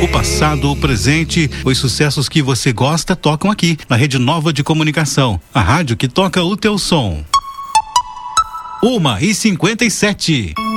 O passado, o presente, os sucessos que você gosta tocam aqui, na Rede Nova de Comunicação. A rádio que toca o teu som. 1h57.